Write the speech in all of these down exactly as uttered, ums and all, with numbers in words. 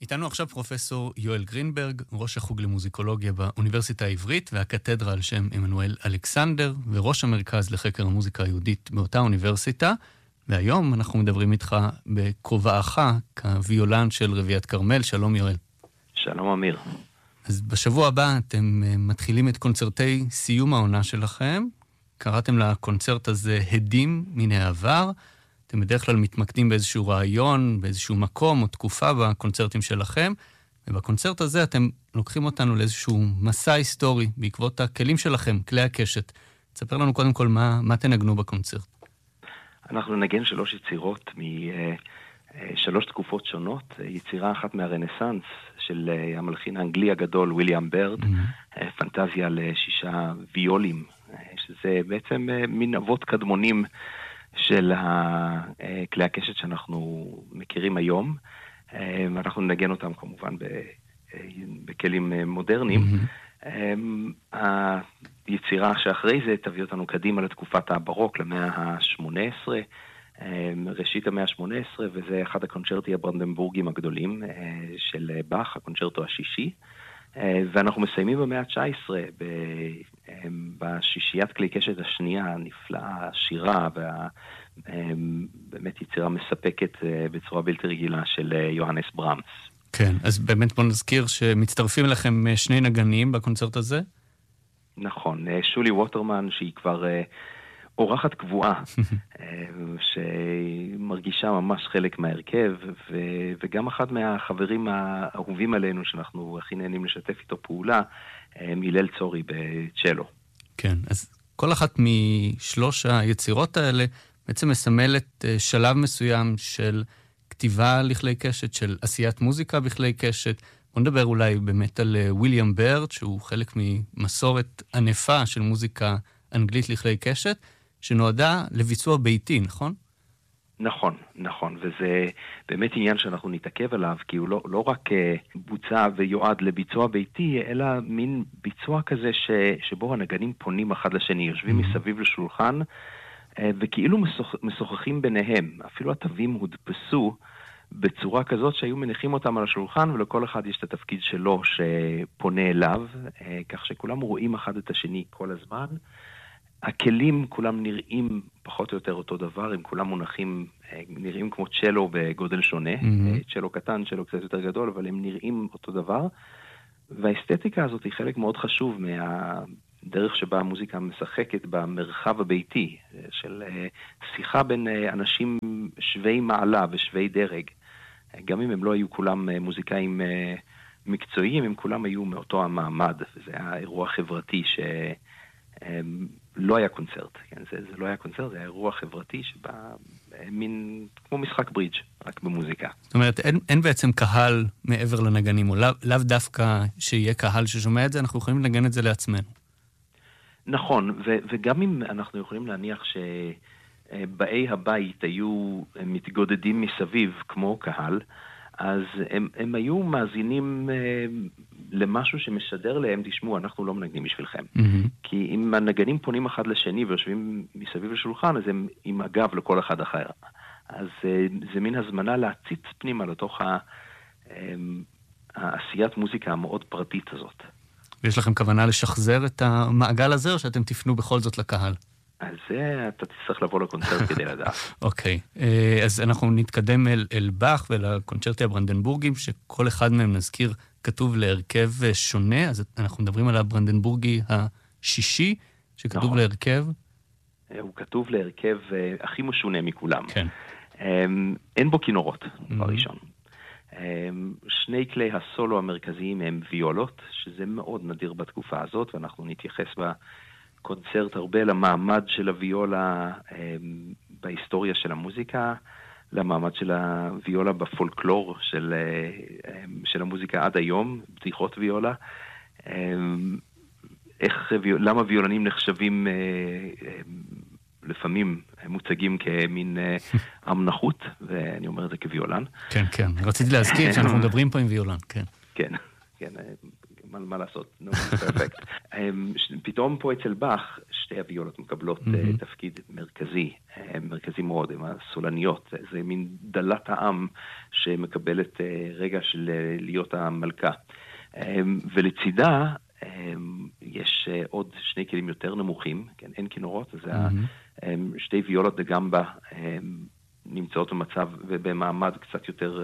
איתנו עכשיו פרופסור יואל גרינברג, ראש החוג למוזיקולוגיה באוניברסיטה העברית והקתדרה על שם עמנואל אלכסנדר, וראש המרכז לחקר המוזיקה היהודית באותה אוניברסיטה. והיום אנחנו מדברים איתך בכובעך כוויולן של רביעיית כרמל. שלום יואל. שלום אמיר. אז בשבוע הבא אתם מתחילים את קונצרטי סיום העונה שלכם. קראתם לקונצרט הזה הדים מן העבר. אתם בדרך כלל מתמקדים באיזשהו רעיון, באיזשהו מקום או תקופה בקונצרטים שלכם, ובקונצרט הזה אתם לוקחים אותנו לאיזשהו מסע היסטורי בעקבות הכלים שלכם, כלי הקשת. תספר לנו קודם כל מה, מה תנגנו בקונצרט. אנחנו נגן שלוש יצירות משלוש תקופות שונות. יצירה אחת מהרנסנס של המלחין האנגלי הגדול וויליאם ברד, mm-hmm. פנטזיה לשישה ויולים, שזה בעצם מין אבות קדמונים של כלי הקשת שאנחנו מכירים היום. אנחנו נגן אותם כמובן בכלים מודרניים. Mm-hmm. היצירה שאחרי זה תביא אותנו קדימה לתקופת הברוק, למאה ה-שמונה עשרה, ראשית המאה ה-שמונה עשרה, וזה אחד הקונצ'רטי הברנדנבורגים הגדולים של באך, הקונצ'רטו השישי. ואנחנו מסיימים במאה ה-תשע עשרה בשישיית כלי קשת השנייה, הנפלאה, השירה, ובאמת יצירה מספקת בצורה בלתי רגילה של יוהנס ברמס. כן, אז באמת בוא נזכיר שמצטרפים לכם שני נגנים בקונצרט הזה? נכון, שולי ווטרמן, שהיא כבר אורחת קבועה, שמרגישה ממש חלק מהרכב, ו- וגם אחד מהחברים האהובים עלינו, שאנחנו הכי נהנים לשתף איתו פעולה, מילל צורי בצ'לו. כן, אז כל אחת משלוש היצירות האלה בעצם מסמלת שלב מסוים של כתיבה לכלי קשת, של עשיית מוזיקה בכלי קשת. בוא נדבר אולי באמת על וויליאם ברד, שהוא חלק ממסורת ענפה של מוזיקה אנגלית לכלי קשת, שנועדה לביצוע ביתי, נכון? נכון, נכון, וזה באמת עניין שאנחנו נתעכב עליו, כי הוא לא, לא רק בוצע ויועד לביצוע ביתי, אלא מין ביצוע כזה ש, שבו הנגנים פונים אחד לשני, יושבים mm-hmm. מסביב לשולחן, וכאילו משוח, משוחחים ביניהם. אפילו התווים הודפסו בצורה כזאת שהיו מניחים אותם על השולחן, ולכל אחד יש את התפקיד שלו שפונה אליו, כך שכולם רואים אחד את השני כל הזמן. הכלים כולם נראים פחות או יותר אותו דבר, הם כולם מונחים, נראים כמו צ'לו בגודל שונה, mm-hmm. צ'לו קטן, צ'לו קצת יותר גדול, אבל הם נראים אותו דבר, והאסתטיקה הזאת היא חלק מאוד חשוב מהדרך שבה המוזיקה משחקת במרחב הביתי, של שיחה בין אנשים שווי מעלה ושווי דרג, גם אם הם לא היו כולם מוזיקאים מקצועיים, הם כולם היו מאותו המעמד, וזה היה אירוע חברתי ש... לא היה קונצרט, כן? זה, זה לא היה קונצרט, זה היה אירוע חברתי שבא מין, כמו משחק ברידג', רק במוזיקה. זאת אומרת, אין, אין בעצם קהל מעבר לנגנים, או לאו, לאו דווקא שיהיה קהל ששומע את זה, אנחנו יכולים לנגן את זה לעצמנו. נכון, ו, וגם אם אנחנו יכולים להניח שבאי הבית היו מתגודדים מסביב כמו קהל, אז הם, הם היו מאזינים אה, למשהו שמשדר להם, תשמעו, אנחנו לא מנגנים בשבילכם. Mm-hmm. כי אם הנגנים פונים אחד לשני ויושבים מסביב לשולחן, אז הם עם הגב לכל אחד אחר. אז אה, זה מין הזמנה להציץ פנימה לתוך ה, אה, העשיית מוזיקה המאוד פרטית הזאת. ויש לכם כוונה לשחזר את המעגל הזה, או שאתם תפנו בכל זאת לקהל? אז זה, אתה תצטרך לבוא לקונצרט כדי לדעת. אוקיי, אז אנחנו נתקדם אל, אל באך ולקונצ'רטי הברנדנבורגים, שכל אחד מהם נזכיר כתוב להרכב שונה, אז אנחנו מדברים על הברנדנבורגי השישי, שכתוב נכון. להרכב. הוא כתוב להרכב הכי משונה מכולם. כן. אין בו כינורות, דבר ראשון. שני כלי הסולו המרכזיים הם ויולות, שזה מאוד נדיר בתקופה הזאת, ואנחנו נתייחס בה קונצרט הרבה למעמד של הוויולה אה, בהיסטוריה של המוזיקה, למעמד של הוויולה בפולקלור של, אה, של המוזיקה עד היום, בדיחות ויולה. אה, איך, למה ויולנים נחשבים אה, אה, לפעמים מוצגים כמין אה, אמנחות, ואני אומר את זה כוויולן. כן, כן. רציתי להזכיר שאנחנו מדברים פה עם ויולן, כן. כן, כן. מה, מה לעשות? נו, פרפקט. פתאום פה אצל באך, שתי הוויולות מקבלות mm-hmm. תפקיד מרכזי, מרכזי מאוד, עם הסולניות. זה מין דלת העם שמקבלת רגע של להיות המלכה. ולצידה, יש עוד שני כלים יותר נמוכים, כן, אין כינורות, זה mm-hmm. שתי ויולות דגמבה נמצאות במצב ובמעמד קצת יותר...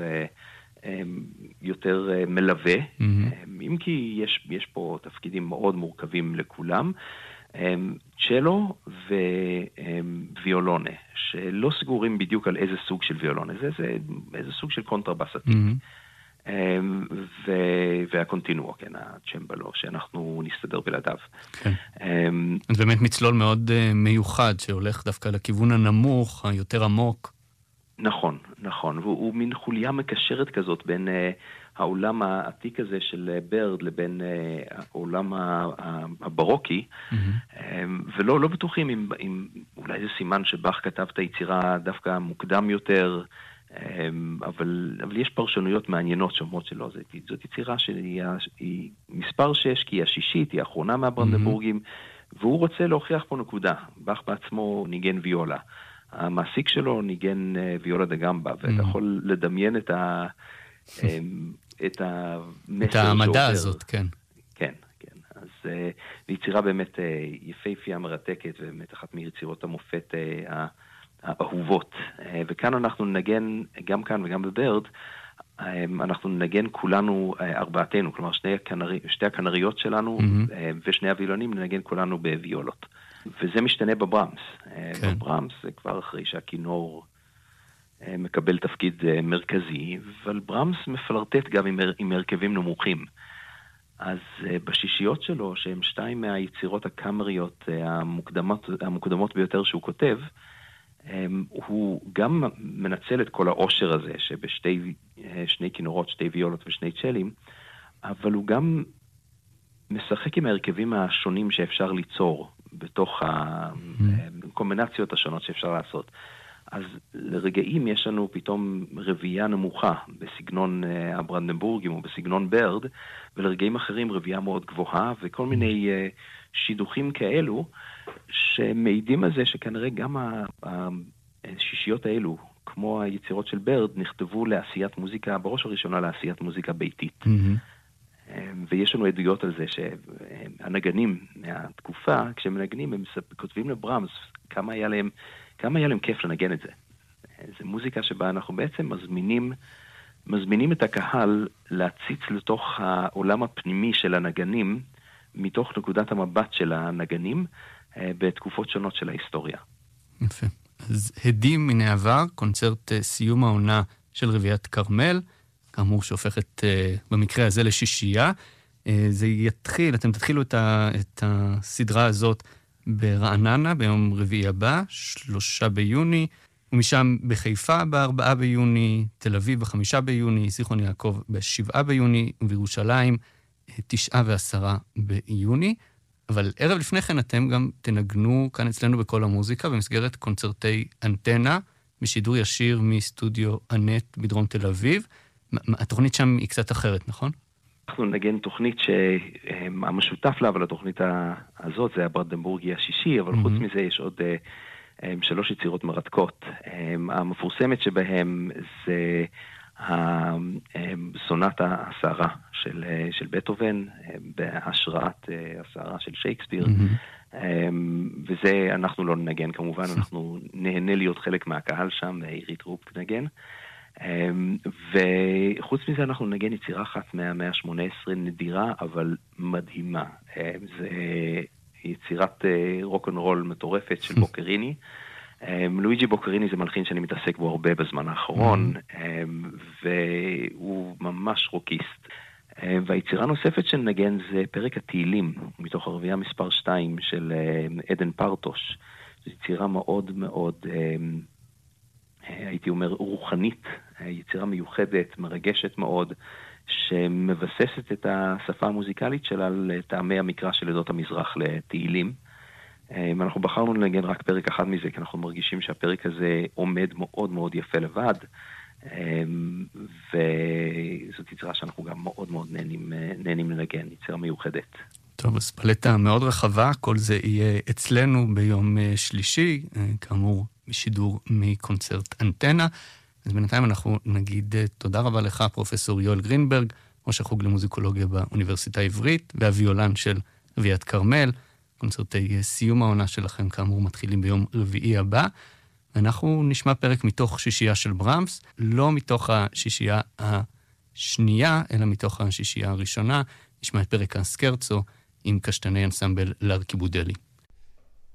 יותר מלווה, mm-hmm. אם כי יש, יש פה תפקידים מאוד מורכבים לכולם, צ'לו וויולונה, שלא סגורים בדיוק על איזה סוג של ויולונה, זה, זה איזה סוג של קונטרבסתי, mm-hmm. והקונטינואו, כן, הצ'מבלו, שאנחנו נסתדר בלעדיו. כן. זה באמת מצלול מאוד מיוחד, שהולך דווקא לכיוון הנמוך, היותר עמוק. נכון, נכון, והוא הוא מין חוליה מקשרת כזאת בין uh, העולם העתיק הזה של ברד לבין uh, העולם הברוקי, mm-hmm. um, ולא לא בטוחים אם, אם אולי זה סימן שבאך כתב את היצירה דווקא מוקדם יותר, um, אבל, אבל יש פרשנויות מעניינות שאומרות שלא, זאת, זאת יצירה שהיא היא מספר שש, כי היא השישית, היא האחרונה מהברנדנבורגים, mm-hmm. והוא רוצה להוכיח פה נקודה, באך בעצמו ניגן ויולה. המעסיק שלו ניגן ויולה דגמבה, ואתה יכול לדמיין את ה... את המסר את העמדה הזאת, כן. כן, כן. אז יצירה באמת יפהפייה מרתקת, ובאמת אחת מיצירות המופת האהובות. וכאן אנחנו נגן, גם כאן וגם בברד, אנחנו נגן כולנו ארבעתנו, כלומר שני הקנרי, שתי הקנריות שלנו mm-hmm. ושני הווילונים נגן כולנו בוויולות. וזה משתנה בברמס. כן. בברמס זה כבר אחרי שהכינור מקבל תפקיד מרכזי, אבל ברמס מפלרטט גם עם, עם הרכבים נמוכים. אז בשישיות שלו, שהם שתיים מהיצירות הקאמריות המוקדמות, המוקדמות ביותר שהוא כותב, הוא גם מנצל את כל העושר הזה, שבשתי שני כינורות, שתי ויולות ושני צ'לים, אבל הוא גם משחק עם ההרכבים השונים שאפשר ליצור, בתוך הקומבינציות השונות שאפשר לעשות. אז לרגעים יש לנו פתאום רביעייה נמוכה בסגנון הברנדנבורגים או בסגנון ברד, ולרגעים אחרים רביעייה מאוד גבוהה, וכל מיני שידוכים כאלו שמעידים על זה שכנראה גם השישיות האלו, כמו היצירות של ברד, נכתבו לעשיית מוזיקה, בראש הראשונה לעשיית מוזיקה ביתית. ויש לנו עדויות על זה שהנגנים מהתקופה, כשהם מנגנים, הם כותבים לברמס כמה היה להם, כמה היה להם כיף לנגן את זה. זו מוזיקה שבה אנחנו בעצם מזמינים, מזמינים את הקהל להציץ לתוך העולם הפנימי של הנגנים, מתוך נקודת המבט של הנגנים, בתקופות שונות של ההיסטוריה. יפה. אז הדים מן העבר, קונצרט סיום העונה של רביעיית כרמל, כאמור שהופכת במקרה הזה לשישייה. זה יתחיל, אתם תתחילו את, ה, את הסדרה הזאת ברעננה ביום רביעי הבא, שלושה ביוני, ומשם בחיפה בארבעה ביוני, תל אביב בחמישה ביוני, זיכרון יעקב בשבעה ביוני, ובירושלים תשעה ועשרה ביוני. אבל ערב לפני כן אתם גם תנגנו כאן אצלנו בכל המוזיקה, במסגרת קונצרטי אנטנה, בשידור ישיר מסטודיו אנט בדרום תל אביב. התוכנית שם היא קצת אחרת, נכון? אנחנו נגן תוכנית שהמשותף לה, אבל התוכנית הזאת זה הברנדנבורגי השישי, אבל חוץ מזה יש עוד שלוש יצירות מרתקות. המפורסמת שבהם זה הסונטה הסערה של, של בטהובן, בהשראת הסערה של שייקספיר, וזה אנחנו לא נגן כמובן, אנחנו נהנה להיות חלק מהקהל שם, עירית רופ נגן. וחוץ מזה אנחנו נגן יצירה אחת מהמאה ה-שמונה עשרה נדירה, אבל מדהימה. זה יצירת רוק-אנד-רול מטורפת של בוקריני. לואיג'י בוקריני זה מלחין שאני מתעסק בו הרבה בזמן האחרון, והוא ממש רוקיסט. והיצירה נוספת שנגן זה פרק התהילים, מתוך הרביעייה מספר שתיים של עדן פרטוש. זו יצירה מאוד מאוד... הייתי אומר, רוחנית, יצירה מיוחדת, מרגשת מאוד, שמבססת את השפה המוזיקלית שלה לטעמי המקרא של עדות המזרח לתהילים. אנחנו בחרנו לנגן רק פרק אחד מזה, כי אנחנו מרגישים שהפרק הזה עומד מאוד מאוד יפה לבד, וזאת יצירה שאנחנו גם מאוד מאוד נהנים, נהנים לנגן, יצירה מיוחדת. טוב, אז פלטה מאוד רחבה, כל זה יהיה אצלנו ביום שלישי, כאמור בשידור מקונצרט אנטנה. אז בינתיים אנחנו נגיד תודה רבה לך, פרופסור יואל גרינברג, ראש החוג למוזיקולוגיה באוניברסיטה העברית, והוויולן של אביעד כרמל. קונצרטי סיום העונה שלכם כאמור מתחילים ביום רביעי הבא, ואנחנו נשמע פרק מתוך שישייה של ברמס, לא מתוך השישייה השנייה, אלא מתוך השישייה הראשונה. נשמע את פרק הסקרצו עם קשטני אנסמבל לארקיבודלי.